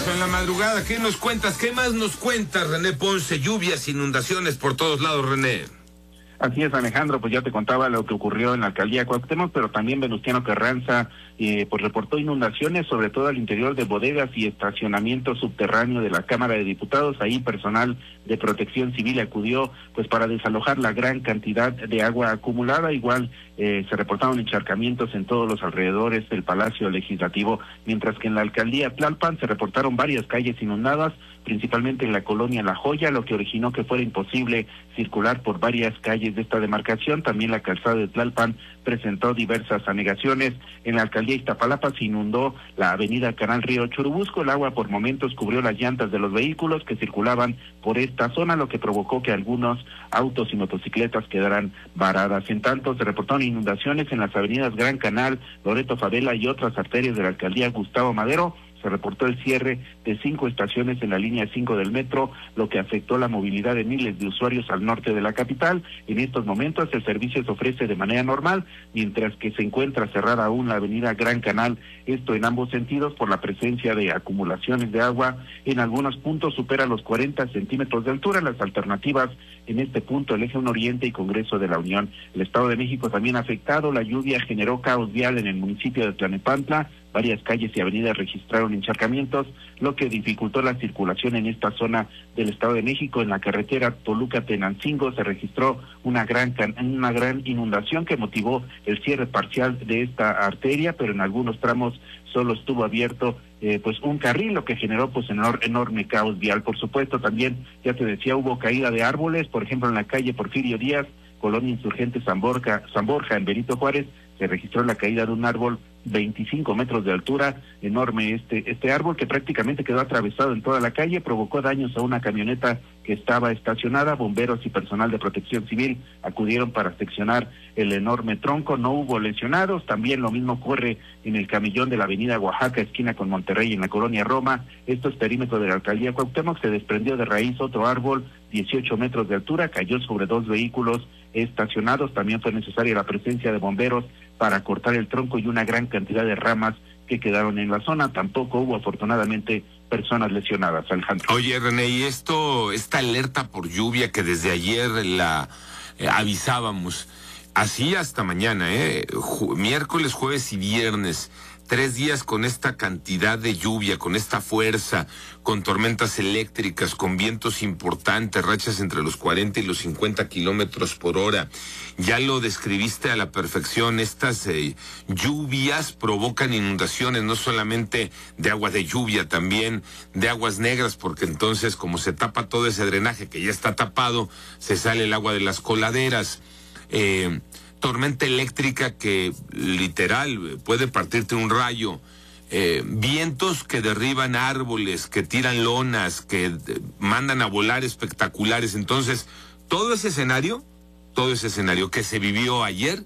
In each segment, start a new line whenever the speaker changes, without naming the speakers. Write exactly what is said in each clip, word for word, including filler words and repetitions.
eso en la madrugada. ¿Qué nos cuentas? ¿Qué más nos cuentas, René Ponce? Lluvias, inundaciones por todos lados, René.
Así es, Alejandro, pues ya te contaba lo que ocurrió en la alcaldía Cuauhtémoc, pero también Venustiano Carranza eh, pues reportó inundaciones, sobre todo al interior de bodegas y estacionamiento subterráneo de la Cámara de Diputados. Ahí personal de Protección Civil acudió pues para desalojar la gran cantidad de agua acumulada. Igual eh, se reportaron encharcamientos en todos los alrededores del Palacio Legislativo, mientras que en la alcaldía Tlalpan se reportaron varias calles inundadas, principalmente en la colonia La Joya, lo que originó que fuera imposible circular por varias calles de esta demarcación. También la calzada de Tlalpan presentó diversas anegaciones. En la alcaldía Iztapalapa se inundó la avenida Canal Río Churubusco. El agua por momentos cubrió las llantas de los vehículos que circulaban por esta zona, lo que provocó que algunos autos y motocicletas quedaran varadas. En tanto, se reportaron inundaciones en las avenidas Gran Canal, Loreto Favela y otras arterias de la alcaldía Gustavo Madero. Se reportó el cierre de cinco estaciones en la línea cinco del metro, lo que afectó la movilidad de miles de usuarios al norte de la capital. En estos momentos el servicio se ofrece de manera normal, mientras que se encuentra cerrada aún la avenida Gran Canal, esto en ambos sentidos por la presencia de acumulaciones de agua. En algunos puntos supera los cuarenta centímetros de altura. Las alternativas en este punto, el Eje uno Oriente y Congreso de la Unión. El Estado de México también afectado. La lluvia generó caos vial en el municipio de Tlalnepantla. Varias calles y avenidas registraron encharcamientos, lo que dificultó la circulación en esta zona del Estado de México. En la carretera Toluca-Tenancingo se registró una gran una gran inundación que motivó el cierre parcial de esta arteria, pero en algunos tramos solo estuvo abierto eh, pues un carril, lo que generó pues enor enorme caos vial. Por supuesto, también, ya te decía, hubo caída de árboles, por ejemplo en la calle Porfirio Díaz, Colonia Insurgente San Borja, San Borja en Benito Juárez, se registró la caída de un árbol veinticinco metros de altura, enorme este este árbol que prácticamente quedó atravesado en toda la calle, provocó daños a una camioneta que estaba estacionada. Bomberos y personal de Protección Civil acudieron para seccionar el enorme tronco, no hubo lesionados. También lo mismo ocurre en el camellón de la avenida Oaxaca, esquina con Monterrey, en la colonia Roma. Esto es perímetro de la alcaldía Cuauhtémoc. Se desprendió de raíz otro árbol, dieciocho metros de altura, cayó sobre dos vehículos estacionados. También fue necesaria la presencia de bomberos para cortar el tronco y una gran cantidad de ramas que quedaron en la zona. Tampoco hubo afortunadamente personas lesionadas, Alejandro.
Oye, René, y esto, esta alerta por lluvia que desde ayer la eh, avisábamos, así hasta mañana, eh, Ju miércoles, jueves y viernes, tres días con esta cantidad de lluvia, con esta fuerza, con tormentas eléctricas, con vientos importantes, rachas entre los cuarenta y los cincuenta kilómetros por hora. Ya lo describiste a la perfección. Estas eh, lluvias provocan inundaciones, no solamente de agua de lluvia, también de aguas negras, porque entonces como se tapa todo ese drenaje que ya está tapado, se sale el agua de las coladeras. Eh, tormenta eléctrica que literal puede partirte un rayo, eh, vientos que derriban árboles, que tiran lonas, que eh, mandan a volar espectaculares. Entonces, todo ese escenario, todo ese escenario que se vivió ayer,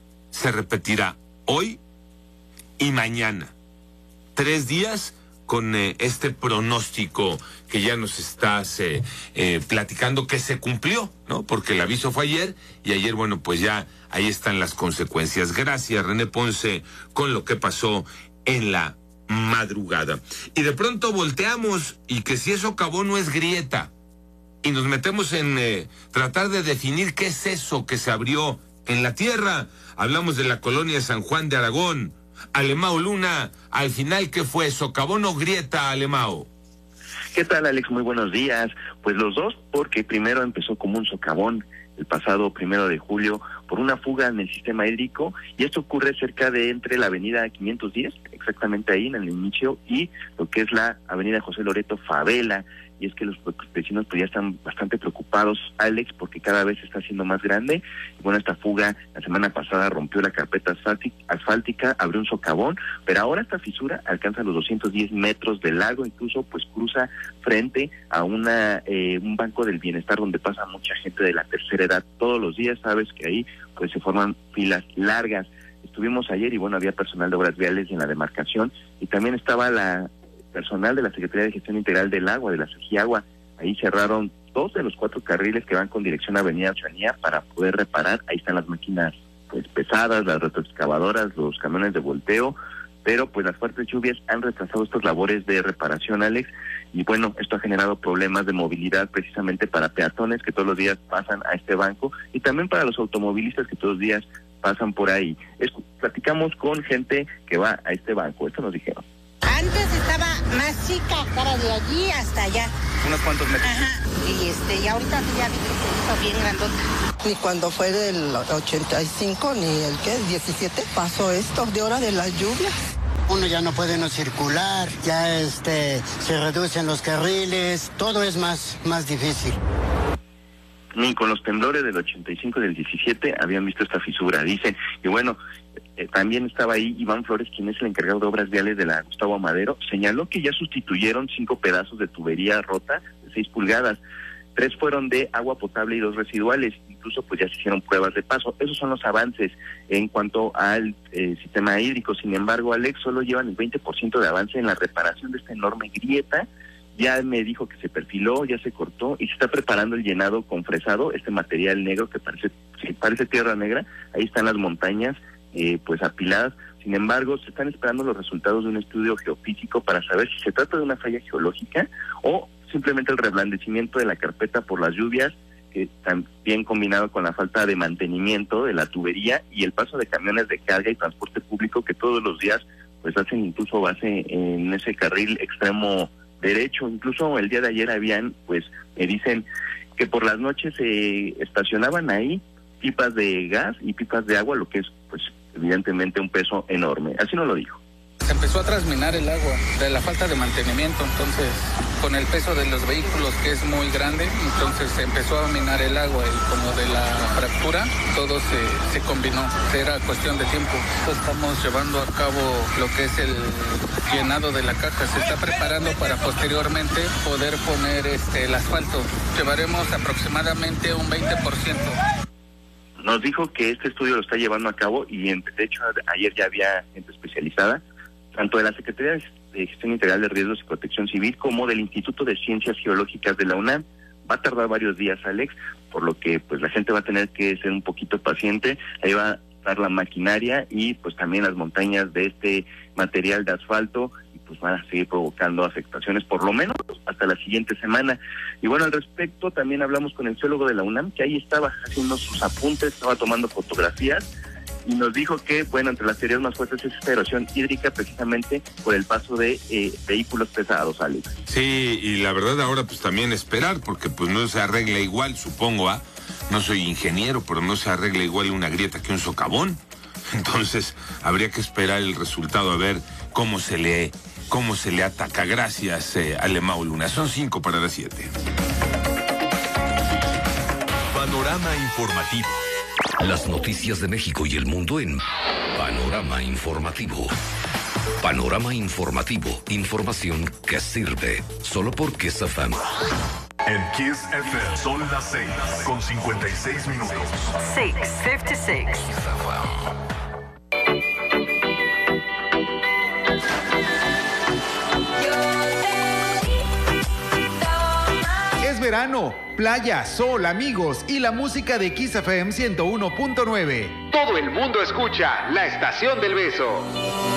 se repetirá hoy y mañana. Tres días con eh, este pronóstico que ya nos estás eh, eh, platicando, que se cumplió, ¿no? Porque el aviso fue ayer, y ayer, bueno, pues ya ahí están las consecuencias. Gracias, René Ponce, con lo que pasó en la madrugada. Y de pronto volteamos, y que si eso acabó no es grieta, y nos metemos en eh, tratar de definir qué es eso que se abrió en la tierra. Hablamos de la colonia San Juan de Aragón. Alemao Luna, al final, ¿qué fue? ¿Socavón o grieta, Alemao?
¿Qué tal, Alex? Muy buenos días. Pues los dos, porque primero empezó como un socavón el pasado primero de julio por una fuga en el sistema hídrico, y esto ocurre cerca de entre la avenida quinientos diez, exactamente ahí en el inicio, y lo que es la avenida José Loreto Favela. Y es que los vecinos pues ya están bastante preocupados, Alex, porque cada vez se está haciendo más grande. Y bueno, esta fuga la semana pasada rompió la carpeta asfáltica, abrió un socavón, pero ahora esta fisura alcanza los doscientos diez metros de largo, incluso pues cruza frente a una eh, un banco del bienestar donde pasa mucha gente de la tercera edad. Todos los días sabes que ahí pues se forman filas largas. Estuvimos ayer y bueno, había personal de obras viales en la demarcación, y también estaba la personal de la Secretaría de Gestión Integral del Agua, de la Segiagua. Ahí cerraron dos de los cuatro carriles que van con dirección a Avenida Oceanía para poder reparar. Ahí están las máquinas pues pesadas, las retroexcavadoras, los camiones de volteo, pero pues las fuertes lluvias han retrasado estas labores de reparación, Alex, y bueno, esto ha generado problemas de movilidad precisamente para peatones que todos los días pasan a este banco y también para los automovilistas que todos los días pasan por ahí. Es, platicamos con gente que va a este banco, esto nos dijeron.
Antes estaba más chica, estaba de allí hasta allá.
¿Unos cuantos metros?
Ajá, y este, y ahorita ya vi que se hizo bien grandota.
Ni cuando fue del ochenta y cinco, ni el que, diecisiete, pasó esto de hora de las lluvias.
Uno ya no puede no circular, ya este, se reducen los carriles, todo es más, más difícil.
Ni con los temblores del ochenta y cinco y del diecisiete habían visto esta fisura, dice. Y bueno, eh, también estaba ahí Iván Flores, quien es el encargado de obras viales de la Gustavo Amadero, señaló que ya sustituyeron cinco pedazos de tubería rota de seis pulgadas. Tres fueron de agua potable y dos residuales. Incluso pues ya se hicieron pruebas de paso. Esos son los avances en cuanto al eh, sistema hídrico. Sin embargo, Alex, solo llevan el veinte por ciento de avance en la reparación de esta enorme grieta. Ya me dijo que se perfiló, ya se cortó y se está preparando el llenado con fresado, este material negro que parece, sí, parece tierra negra. Ahí están las montañas eh, pues apiladas. Sin embargo, se están esperando los resultados de un estudio geofísico para saber si se trata de una falla geológica o simplemente el reblandecimiento de la carpeta por las lluvias, que también combinado con la falta de mantenimiento de la tubería y el paso de camiones de carga y transporte público que todos los días pues hacen incluso base en ese carril extremo derecho. Incluso el día de ayer habían, pues me dicen que por las noches se eh, estacionaban ahí pipas de gas y pipas de agua, lo que es pues evidentemente un peso enorme. Así nos lo dijo.
Se empezó a trasminar el agua de la falta de mantenimiento, entonces con el peso de los vehículos que es muy grande, entonces se empezó a minar el agua y como de la fractura todo se, se combinó, era cuestión de tiempo. Entonces estamos llevando a cabo lo que es el llenado de la caja, se está preparando para posteriormente poder poner este el asfalto. Llevaremos aproximadamente un veinte por ciento.
Nos dijo que este estudio lo está llevando a cabo y de hecho ayer ya había gente especializada, tanto de la Secretaría de Gestión Integral de Riesgos y Protección Civil como del Instituto de Ciencias Geológicas de la UNAM. Va a tardar varios días, Alex, por lo que pues la gente va a tener que ser un poquito paciente. Ahí va a estar la maquinaria y pues también las montañas de este material de asfalto y pues van a seguir provocando afectaciones por lo menos hasta la siguiente semana. Y bueno, al respecto también hablamos con el geólogo de la UNAM, que ahí estaba haciendo sus apuntes, estaba tomando fotografías y nos dijo que, bueno, entre las teorías más fuertes es esta erosión hídrica precisamente por el paso de eh, vehículos pesados, Alex.
Sí, y la verdad ahora pues también esperar, porque pues no se arregla igual, supongo, ¿ah? No soy ingeniero, pero no se arregla igual una grieta que un socavón. Entonces habría que esperar el resultado a ver cómo se le, cómo se le ataca. Gracias, eh, Alemão Luna. Son cinco para las siete.
Panorama informativo.
Las noticias de México y el mundo en Panorama Informativo. Panorama Informativo. Información que sirve. Solo por Kiss F M.
En Kiss F M son las seis con cincuenta y seis minutos.
seis cincuenta y seis.
Es verano, playa, sol, amigos y la música de Kiss F M ciento uno punto nueve. Todo el mundo escucha La Estación del Beso.